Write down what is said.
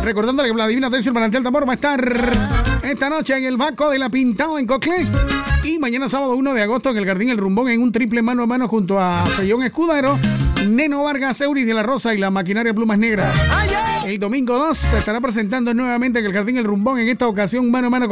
Recordándole que la Divina Atención Manantial de Amor va a estar esta noche en el Baco de la Pintado en Coclé. Y mañana sábado 1 de agosto en el Jardín El Rumbón en un triple mano a mano junto a Fellón Escudero, Neno Vargas, Euris de la Rosa y la Maquinaria Plumas Negras. El domingo 2 se estará presentando nuevamente en el Jardín El Rumbón, en esta ocasión mano a mano